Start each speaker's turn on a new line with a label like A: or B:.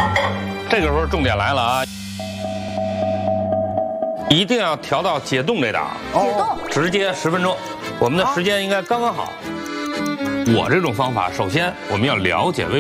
A: 这个时候重点来了啊！一定要调到解冻这档，
B: 解冻，
A: 直接10分钟，我们的时间应该刚刚好。我这种方法，首先我们要了解微